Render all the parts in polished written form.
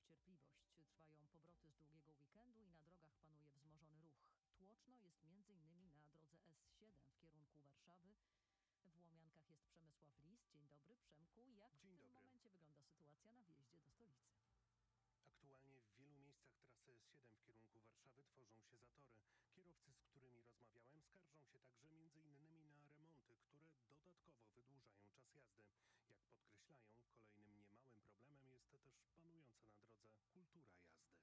w cierpliwość. Trwają powroty z długiego weekendu i na drogach panuje wzmożony ruch. Tłoczno jest m.in. na drodze S7 w kierunku Warszawy. W Łomiankach jest Przemysław Lis. Dzień dobry, Przemku. Jak Dzień w tym dobry. momencie wygląda sytuacja na wjeździe do stolicy? Aktualnie w wielu miejscach trasy S7 w kierunku Warszawy tworzą się zatory. Kierowcy, z którymi rozmawiałem, skarżą się także m.in. na remonty, które dodatkowo wydłużają czas jazdy. Jak podkreślają, kolejnym niemałym problemem jest też panująca na drodze kultura jazdy.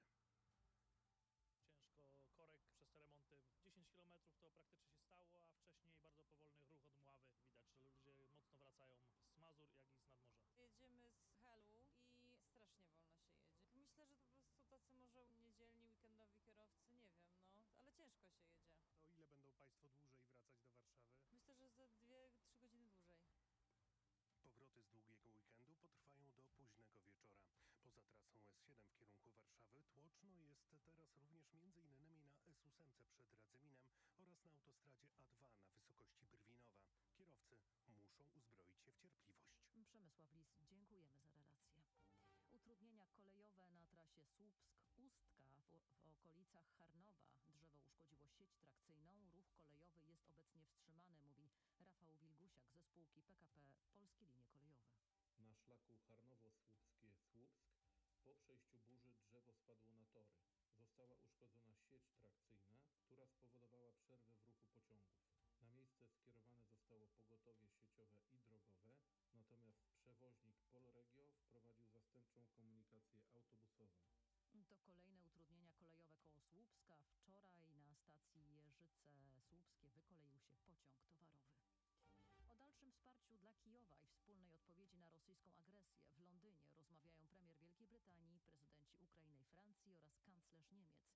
Ciężko korek przez te remonty. 10 km to praktycznie się stało, a wcześniej bardzo powolny ruch od Mławy. Widać, że ludzie mocno wracają z Mazur, jak i z nadmorza. Jedziemy z Helu i strasznie wolno się jedzie. Myślę, że to po prostu tacy może niedzielni, weekendowi kierowcy, nie wiem, ale ciężko się jedzie. O ile będą Państwo dłużej wracać do Warszawy? Myślę, że za 2-3 godziny dłużej. Powroty z długiego weekendu potrwają do późnego wieczora. Poza trasą S7 w kierunku Warszawy tłoczno jest teraz również m.in. na S8 przed Radzyminem oraz na autostradzie A2 na wysokości Brwinowa. Kierowcy muszą uzbroić się w cierpliwość. Przemysław Lis, dziękujemy za relację. Utrudnienia kolejowe na trasie Słupsk-Ustka w okolicach Charnowa. Drzewo uszkodziło sieć trakcyjną. Ruch kolejowy jest obecnie wstrzymany, mówi Rafał Wilgusiak ze spółki PKP Polskie Linie Kolejowe. Na szlaku Charnowo-Słupskie-Słupsk po przejściu burzy drzewo spadło na tory. Została uszkodzona sieć trakcyjna, która spowodowała przerwę w ruchu pociągów. Na miejsce skierowane zostało pogotowie sieciowe i drogowe, natomiast przewoźnik Polregio wprowadził zastępczą komunikację autobusową. To kolejne utrudnienia kolejowe koło Słupska. Wczoraj na stacji Jeżyce Słupskie wykoleił się pociąg towarowy. O dalszym wsparciu dla Kijowa i wspólnej odpowiedzi na rosyjską agresję w Londynie rozmawiają premier Wielkiej Brytanii, prezydenci Ukrainy i Francji oraz kanclerz Niemiec.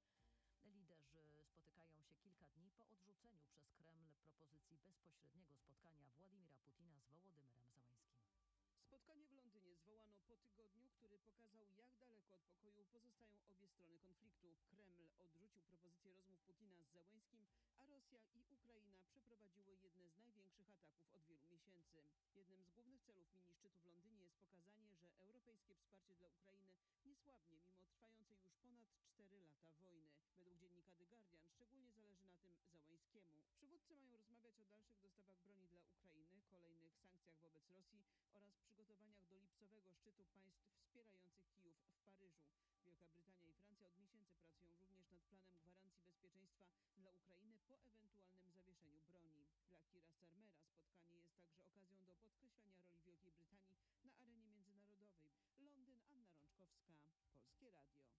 Liderzy spotykają się kilka dni po odrzuceniu przez Kreml propozycji bezpośredniego spotkania Władimira Putina z Wołodymyrem Zełenskim. Spotkanie w Londynie zwołano po tygodniu, który pokazał, jak daleko od pokoju pozostają obie strony konfliktu. Kreml odrzucił propozycję rozmów Putina z Zełenskim, a Rosja i Ukraina przeprowadziły jedne z największych ataków od wielu miesięcy. Jednym z głównych celów mini-szczytu w Londynie jest pokazanie, że europejskie wsparcie dla Ukrainy nie słabnie mimo trwającej już ponad 4 lata wojny. Według dziennika The Guardian szczególnie zależy na tym Zełenskiemu. Przywódcy mają rozmawiać o dalszych dostawach broni dla Ukrainy, kolejnych sankcjach wobec Rosji oraz przygotowaniach do lipcowego szczytu państw wspierających Kijów w Paryżu. Wielka Brytania i Francja od miesięcy pracują również nad planem gwarancji bezpieczeństwa dla Ukrainy po ewentualnym zawieszeniu broni. Dla Keira Starmera spotkanie jest także okazją do podkreślenia roli Wielkiej Brytanii na arenie międzynarodowej. Londyn, Anna Rączkowska, Polskie Radio.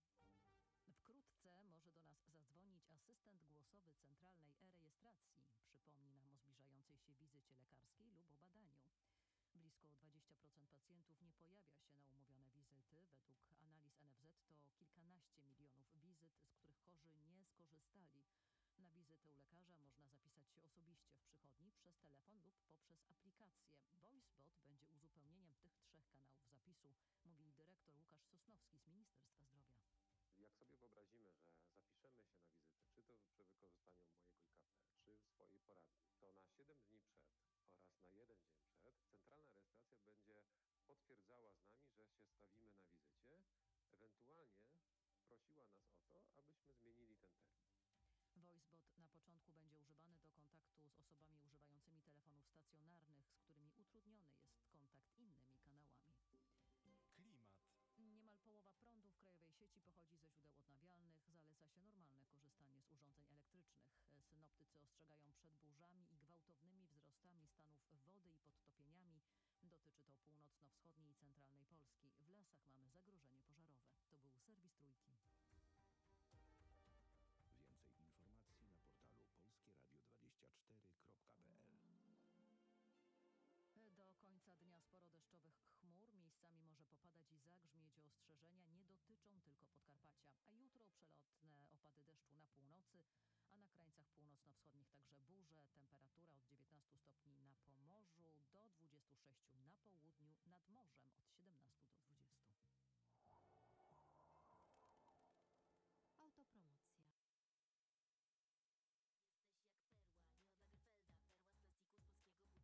Wkrótce może do nas zadzwonić asystent głosowy Centralnej E-Rejestracji. Przypomni nam o zbliżającej się wizycie lekarskiej lub o badaniu. Blisko 20% pacjentów nie pojawia się na umówione wizyty. Według analiz NFZ to kilkanaście milionów wizyt, z których chorzy nie skorzystali. Na wizytę u lekarza można zapisać się osobiście w przychodni, przez telefon lub poprzez aplikację. VoiceBot będzie uzupełnieniem tych 3 kanałów zapisu, mówi dyrektor Łukasz Sosnowski z Ministerstwa Zdrowia. Jak sobie wyobrazimy, że zapiszemy się na wizytę, czy to przy wykorzystaniu mojego IKP, czy w swojej poradni, to na 7 dni przed oraz na 1 dzień przed centralna rejestracja będzie potwierdzała z nami, że się stawimy na wizycie, ewentualnie prosiła nas o to, abyśmy zmienili ten termin. VoiceBot na początku będzie używany do kontaktu z osobami używającymi telefonów stacjonarnych, z którymi utrudniony jest kontakt innymi kanałami. Klimat. Niemal połowa prądu w krajowej sieci pochodzi ze źródeł odnawialnych. Zaleca się normalne korzystanie z urządzeń elektrycznych. Synoptycy ostrzegają przed burzami i gwałtownymi wzrostami stanów wody i podtopieniami. Dotyczy to północno-wschodniej i centralnej Polski. W lasach mamy zagrożenie pożarowe. To był serwis Trójki. Więcej informacji na portalu polskieradio24.pl. Do końca dnia sporo deszczowych chmur. Miejscami może popadać i zagrzmieć. Ostrzeżenia nie dotyczą tylko Podkarpacia. A jutro przelotne opady deszczu na północy, a na krańcach północno-wschodnich także burze. Temperatura od 19 stopni na Pomorzu do 26 na południu, nad morzem od